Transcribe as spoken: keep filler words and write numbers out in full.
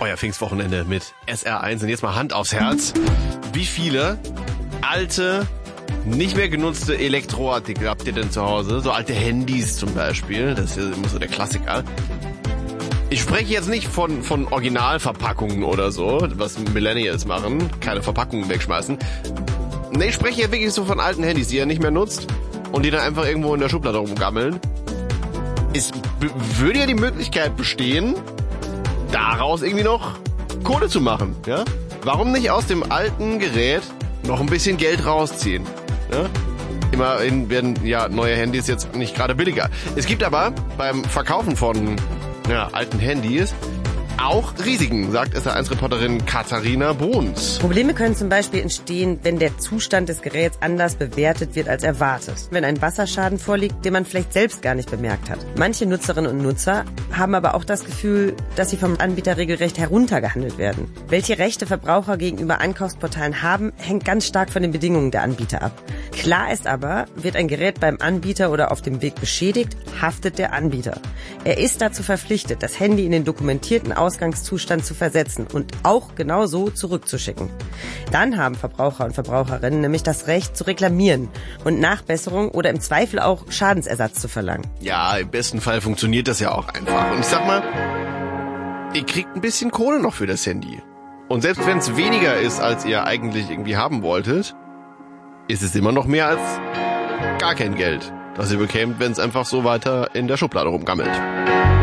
euer Pfingstwochenende mit S R eins. Und jetzt mal Hand aufs Herz. Wie viele alte, nicht mehr genutzte Elektroartikel habt ihr denn zu Hause? So alte Handys zum Beispiel. Das ist ja immer so der Klassiker. Ich spreche jetzt nicht von, von Originalverpackungen oder so, was Millennials machen. Keine Verpackungen wegschmeißen. Nee, ich spreche hier wirklich so von alten Handys, die ihr nicht mehr nutzt und die dann einfach irgendwo in der Schublade rumgammeln. Es b- würde ja die Möglichkeit bestehen, daraus irgendwie noch Kohle zu machen, ja? Warum nicht aus dem alten Gerät noch ein bisschen Geld rausziehen, ja? Immerhin werden ja neue Handys jetzt nicht gerade billiger. Es gibt aber beim Verkaufen von ja, alten Handys auch Risiken, sagt S R eins Reporterin Katharina Bruns. Probleme können zum Beispiel entstehen, wenn der Zustand des Geräts anders bewertet wird als erwartet. Wenn ein Wasserschaden vorliegt, den man vielleicht selbst gar nicht bemerkt hat. Manche Nutzerinnen und Nutzer haben aber auch das Gefühl, dass sie vom Anbieter regelrecht heruntergehandelt werden. Welche Rechte Verbraucher gegenüber Einkaufsportalen haben, hängt ganz stark von den Bedingungen der Anbieter ab. Klar ist aber, wird ein Gerät beim Anbieter oder auf dem Weg beschädigt, haftet der Anbieter. Er ist dazu verpflichtet, das Handy in den dokumentierten Ausgangszustand zu versetzen und auch genau so zurückzuschicken. Dann haben Verbraucher und Verbraucherinnen nämlich das Recht zu reklamieren und Nachbesserung oder im Zweifel auch Schadensersatz zu verlangen. Ja, im besten Fall funktioniert das ja auch einfach. Und ich sag mal, ihr kriegt ein bisschen Kohle noch für das Handy. Und selbst wenn es weniger ist, als ihr eigentlich irgendwie haben wolltet, ist es immer noch mehr als gar kein Geld, das ihr bekämt, wenn es einfach so weiter in der Schublade rumgammelt.